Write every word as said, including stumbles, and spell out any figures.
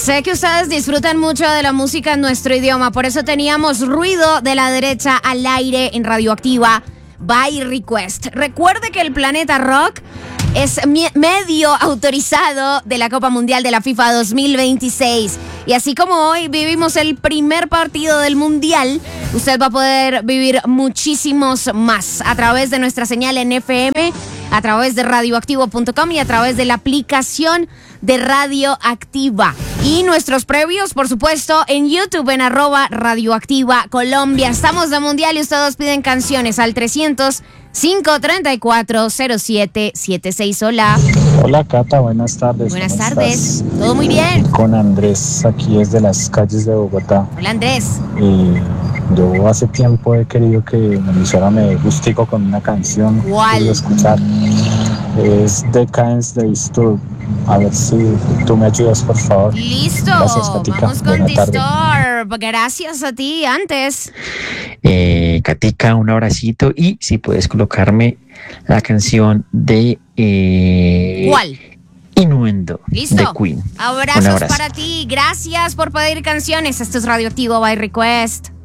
Sé que ustedes disfrutan mucho de la música en nuestro idioma, por eso teníamos Ruido de la Derecha al aire en Radioactiva by Request. Recuerde que el Planeta Rock es mi- medio autorizado de la Copa Mundial de la FIFA dos mil veintiséis. Y así como hoy vivimos el primer partido del Mundial, usted va a poder vivir muchísimos más a través de nuestra señal en F M, a través de radioactivo punto com y a través de la aplicación de Radioactiva. Y nuestros previos, por supuesto, en YouTube en arroba Radioactiva Colombia. Estamos de Mundial y ustedes piden canciones al trescientos, cinco treinta y cuatro, cero siete setenta y seis. Hola. Hola Cata, buenas tardes. Buenas ¿Cómo tardes. estás? Todo muy bien. Con Andrés, aquí desde las calles de Bogotá. Hola, Andrés. Eh, yo hace tiempo he querido que mi emisora me gustico con una canción. ¿Cuál? Quiero escuchar. Es Decadence de Disturb. A ver si tú me ayudas, por favor. Listo. Gracias, Katica. Vamos con Buena tarde. Disturb. Gracias a ti. Antes. Eh, Katica, un abracito y si puedes colocarme la canción de eh, ¿Cuál? Innuendo Listo. de Queen. Abrazos Un abrazo. para ti. Gracias por pedir canciones. Esto es Radioactivo by Request.